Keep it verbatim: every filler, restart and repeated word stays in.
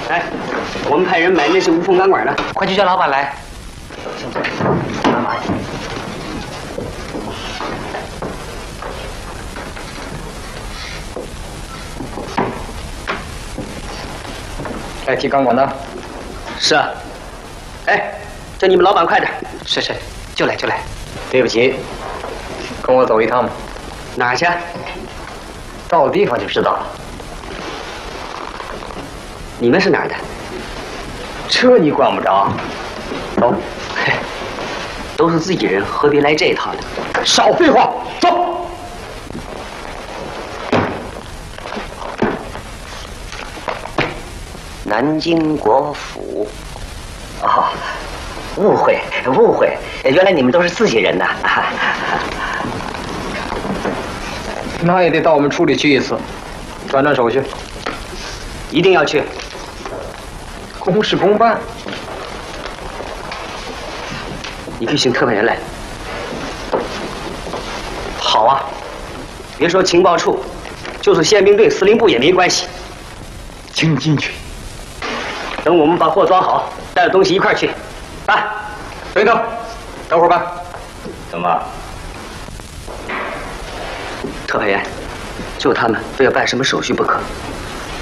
哎，我们派人买那些无缝钢管的， 快去叫老板来。来提钢管的。 是啊。哎，叫你们老板快点。 是是，就来就来。 对不起，跟我走一趟吧。 哪儿去？ 到地方就知道了。 你们是哪儿的？ 这你管不着。走。 嘿，都是自己人，何必来这一套呢？ 少废话，走。 南京国府。哦，误会误会，原来你们都是自己人呐。 那也得到我们处里去一次，转转手续。 一定要去。 公事公办。 你去请特派员来。好啊，别说情报处，就是宪兵队司令部也没关系。 请进去。 等我们把货装好，带着东西一块儿去。办。 对头，等会儿办。 怎么？ 特派员，就他们非要办什么手续不可。